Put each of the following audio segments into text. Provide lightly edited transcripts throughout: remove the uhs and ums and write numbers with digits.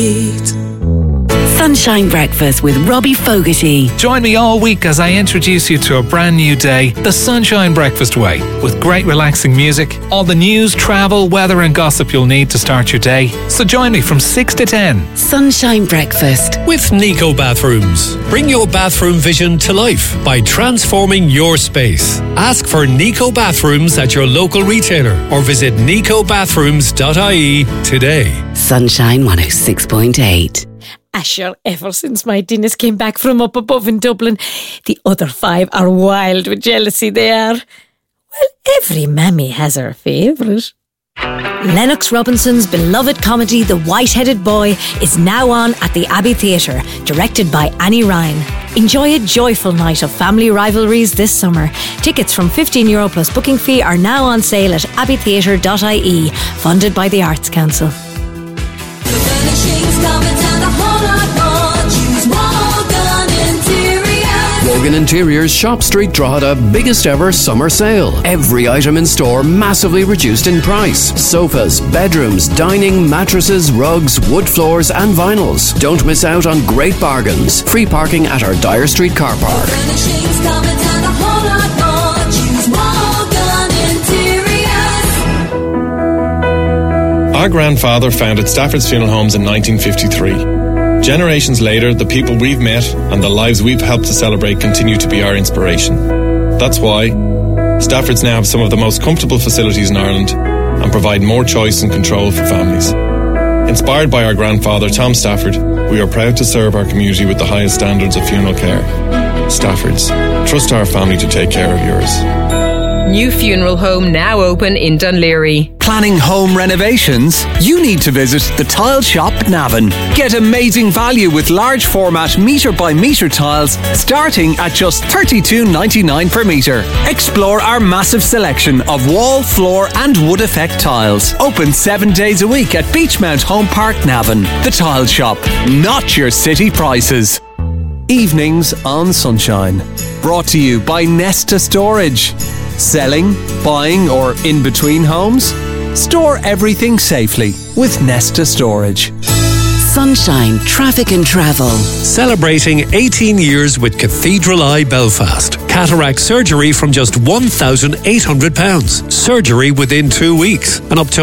Sunshine Breakfast with Robbie Fogarty. Join me all week as I introduce you to a brand new day, the Sunshine Breakfast way, with great relaxing music, all the news, travel, weather and gossip you'll need to start your day. So join me from 6 to 10. Sunshine Breakfast with Nico Bathrooms. Bring your bathroom vision to life by transforming your space. Ask for Nico Bathrooms at your local retailer or visit nicobathrooms.ie today. Sunshine 106.8. Sure, ever since my Dennis came back from up above in Dublin, the other 5 are wild with jealousy they are. Well, every mammy has her favourite. Lennox Robinson's beloved comedy The White-Headed Boy is now on at the Abbey Theatre, directed by Annie Ryan. Enjoy a joyful night of family rivalries this summer. Tickets from €15 plus booking fee are now on sale at abbeytheatre.ie, funded by the Arts Council. Morgan Interiors Shop Street Drogheda biggest ever summer sale. Every item in store massively reduced in price. Sofas, bedrooms, dining, mattresses, rugs, wood floors and vinyls. Don't miss out on great bargains. Free parking at our Dyer Street car park. Our grandfather founded Stafford's Funeral Homes in 1953. Generations later, the people we've met and the lives we've helped to celebrate continue to be our inspiration. That's why Stafford's now have some of the most comfortable facilities in Ireland and provide more choice and control for families. Inspired by our grandfather, Tom Stafford, we are proud to serve our community with the highest standards of funeral care. Stafford's. Trust our family to take care of yours. New funeral home now open in Dunleary. Planning home renovations? You need to visit the Tile Shop Navan. Get amazing value with large format metre by metre tiles starting at just $32.99 per metre. Explore our massive selection of wall, floor and wood effect tiles. Open 7 days a week at Beachmount Home Park, Navan. The Tile Shop, not your city prices. Evenings on Sunshine. Brought to you by Nesta Storage. Selling, buying or in between homes? Store everything safely with Nesta Storage. Sunshine Traffic and Travel. Celebrating 18 years with Cathedral Eye Belfast. Cataract surgery from just £1,800. Surgery within 2 weeks. And up to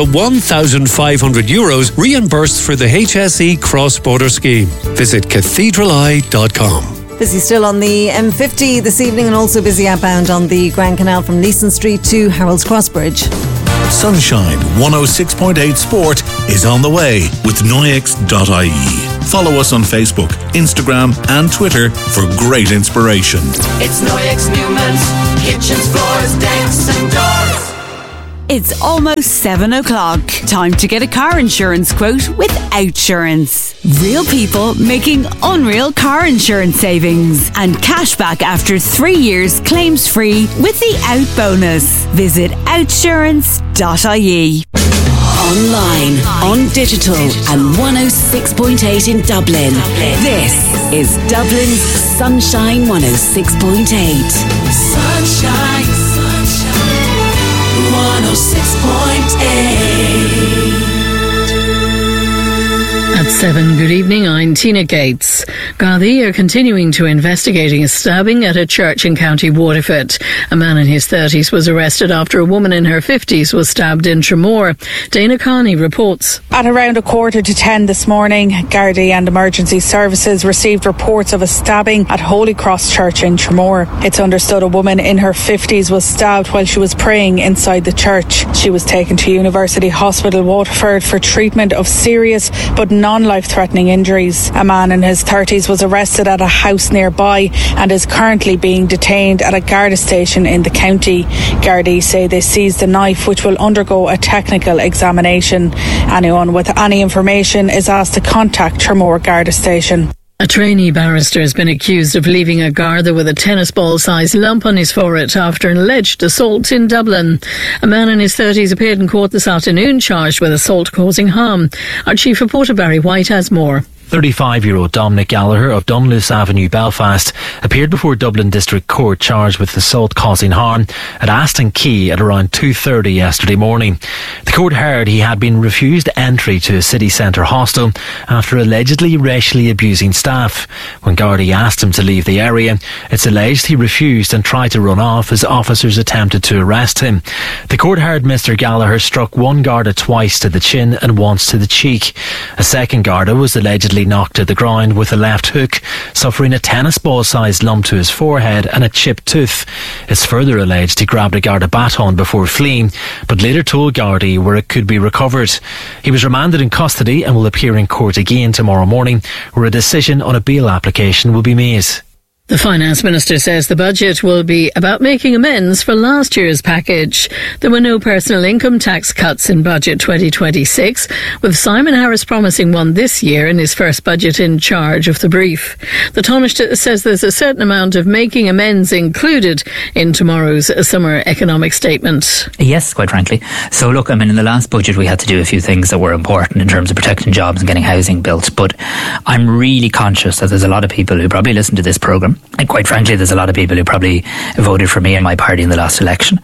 €1,500 reimbursed for the HSE cross-border scheme. Visit cathedraleye.com. Busy still on the M50 this evening and also busy outbound on the Grand Canal from Leeson Street to Harold's Cross Bridge. Sunshine 106.8 Sport is on the way with Noyex.ie. Follow us on Facebook, Instagram and Twitter for great inspiration. It's Noyex Newman's kitchens, floors, decks and doors. It's almost 7 o'clock. Time to get a car insurance quote with Outsurance. Real people making unreal car insurance savings. And cash back after 3 years claims free with the Out bonus. Visit outsurance.ie. Online, on digital and 106.8 in Dublin. This is Dublin's Sunshine 106.8. Sunshine, sunshine, 106.8. At 7, good evening, I'm Tina Gates. Gardaí are continuing to investigating a stabbing at a church in County Waterford. A man in his 30s was arrested after a woman in her 50s was stabbed in Tramore. Dana Carney reports. At around 9:45 this morning, Gardaí and emergency services received reports of a stabbing at Holy Cross Church in Tramore. It's understood a woman in her 50s was stabbed while she was praying inside the church. She was taken to University Hospital Waterford for treatment of serious but non-life-threatening injuries. A man in his 30s was arrested at a house nearby and is currently being detained at a Garda station in the county. Gardaí say they seized the knife, which will undergo a technical examination. Anyone with any information is asked to contact Tramore Garda station. A trainee barrister has been accused of leaving a Garda with a tennis ball-sized lump on his forehead after an alleged assault in Dublin. A man in his 30s appeared in court this afternoon charged with assault causing harm. Our chief reporter Barry White has more. 35-year-old Dominic Gallagher of Dunluce Avenue, Belfast, appeared before Dublin District Court charged with assault causing harm at Aston Quay at around 2:30 yesterday morning. The court heard he had been refused entry to a city centre hostel after allegedly racially abusing staff. When Gardaí asked him to leave the area, it's alleged he refused and tried to run off as officers attempted to arrest him. The court heard Mr Gallagher struck one Garda twice to the chin and once to the cheek. A second Garda was allegedly knocked to the ground with a left hook, suffering a tennis ball-sized lump to his forehead and a chipped tooth. It's further alleged he grabbed a Garda baton before fleeing, but later told Gardaí where it could be recovered. He was remanded in custody and will appear in court again tomorrow morning, where a decision on a bail application will be made. The Finance Minister says the budget will be about making amends for last year's package. There were no personal income tax cuts in Budget 2026, with Simon Harris promising one this year in his first budget in charge of the brief. The Taoiseach says there's a certain amount of making amends included in tomorrow's summer economic statement. Yes, quite frankly. So look, in the last budget we had to do a few things that were important in terms of protecting jobs and getting housing built, but I'm really conscious that there's a lot of people who probably listen to this programme, and quite frankly there's a lot of people who probably voted for me and my party in the last election,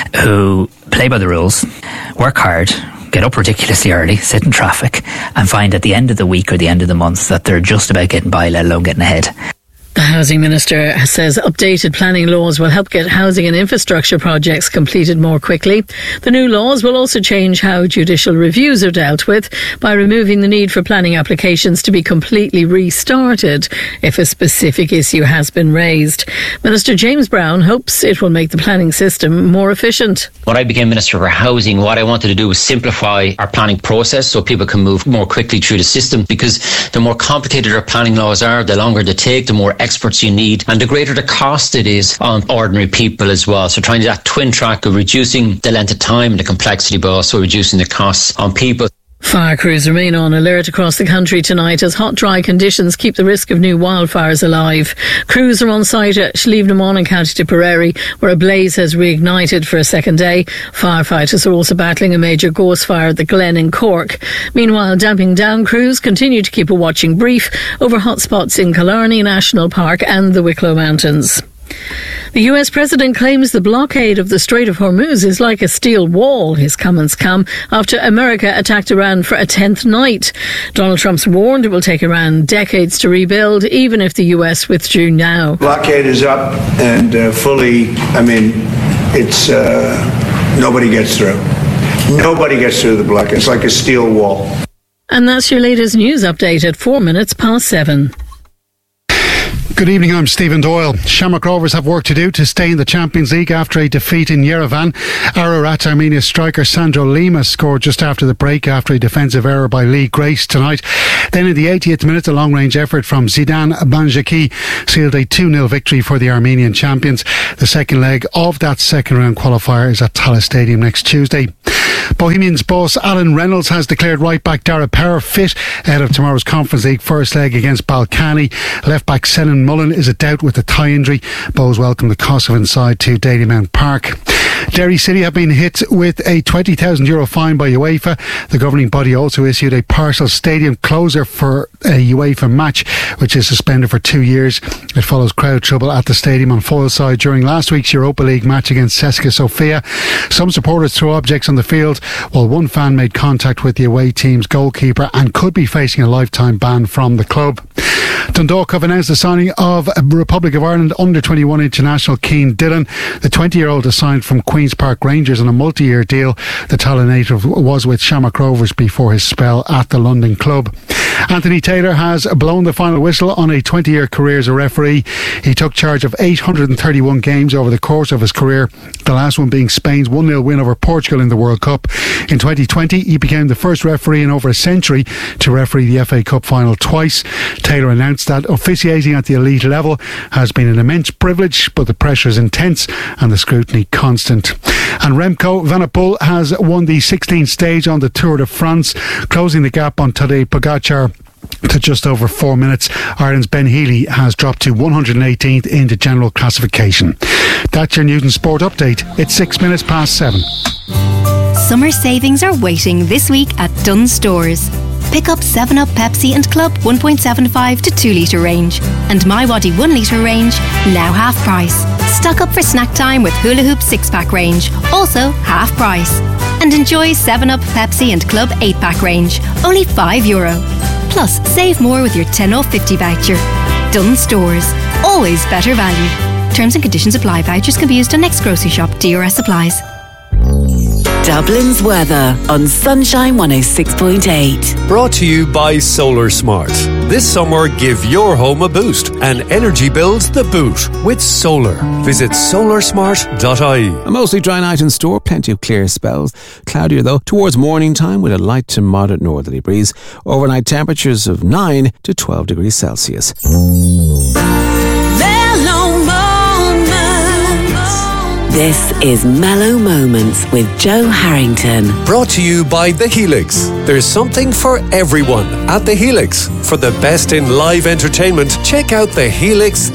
who play by the rules, work hard, get up ridiculously early, sit in traffic, and find at the end of the week or the end of the month that they're just about getting by, let alone getting ahead. The Housing Minister says updated planning laws will help get housing and infrastructure projects completed more quickly. The new laws will also change how judicial reviews are dealt with by removing the need for planning applications to be completely restarted if a specific issue has been raised. Minister James Brown hopes it will make the planning system more efficient. When I became Minister for Housing, what I wanted to do was simplify our planning process so people can move more quickly through the system, because the more complicated our planning laws are, the longer they take, the more experts you need, and the greater the cost it is on ordinary people as well. So trying that twin track of reducing the length of time and the complexity, but also reducing the costs on people. Fire crews remain on alert across the country tonight as hot, dry conditions keep the risk of new wildfires alive. Crews are on site at Slievna in County Tipperary, where a blaze has reignited for a second day. Firefighters are also battling a major gorse fire at the Glen in Cork. Meanwhile, damping down crews continue to keep a watching brief over hotspots in Killarney National Park and the Wicklow Mountains. The US President claims the blockade of the Strait of Hormuz is like a steel wall. His comments come after America attacked Iran for a 10th night. Donald Trump's warned it will take Iran decades to rebuild, even if the US withdrew now. Blockade is up and it's nobody gets through. Nobody gets through the blockade. It's like a steel wall. And that's your latest news update at 7:04. Good evening, I'm Stephen Doyle. Shamrock Rovers have work to do to stay in the Champions League after a defeat in Yerevan. Ararat Armenia striker Sandro Lima scored just after the break after a defensive error by Lee Grace tonight. Then in the 80th minute, a long-range effort from Zidane Banjaki sealed a 2-0 victory for the Armenian champions. The second leg of that second-round qualifier is at Tallaght Stadium next Tuesday. Bohemians boss Alan Reynolds has declared right-back Dara Power fit ahead of tomorrow's Conference League first leg against Balkany. Left-back Senan Mullen is a doubt with a thigh injury. Bohs welcome the Kosovan side to Dalymount Park. Derry City have been hit with a €20,000 fine by UEFA. The governing body also issued a partial stadium closure for a UEFA match, which is suspended for 2 years. It follows crowd trouble at the stadium on Foyleside during last week's Europa League match against CSKA Sofia. Some supporters threw objects on the field, while one fan made contact with the away team's goalkeeper and could be facing a lifetime ban from the club. Dundalk have announced the signing of Republic of Ireland under-21 international Cian Dillon. The 20-year-old is signed from Queen's Park Rangers on a multi-year deal. The Tala native was with Shamrock Rovers before his spell at the London club. Anthony Taylor has blown the final whistle on a 20-year career as a referee. He took charge of 831 games over the course of his career, the last one being Spain's 1-0 win over Portugal in the World Cup. In 2020, he became the first referee in over a century to referee the FA Cup final twice. Taylor announced that officiating at the elite level has been an immense privilege, but the pressure is intense and the scrutiny constant. And Remco Evenepoel has won the 16th stage on the Tour de France, closing the gap on Tadej Pogacar to just over 4 minutes. Ireland's Ben Healy has dropped to 118th in the general classification. That's your Newton Sport Update. It's 7:06. Summer savings are waiting this week at Dunnes Stores. Pick up 7-Up Pepsi and Club 1.75 to 2 litre range. And My Waddy 1 litre range, now half price. Stock up for snack time with Hula Hoop 6-pack range, also half price. And enjoy 7-Up Pepsi and Club 8-pack range, only €5. Plus, save more with your 10 off 50 voucher. Dunnes Stores, always better value. Terms and conditions apply. Vouchers can be used on next grocery shop. DRS supplies. Dublin's weather on Sunshine 106.8. Brought to you by Solar Smart. This summer, give your home a boost and energy bills the boot with solar. Visit solarsmart.ie. A mostly dry night in store, plenty of clear spells. Cloudier though towards morning time with a light to moderate northerly breeze. Overnight temperatures of 9 to 12 degrees Celsius. This is Mellow Moments with Joe Harrington. Brought to you by The Helix. There's something for everyone at The Helix. For the best in live entertainment, check out The Helix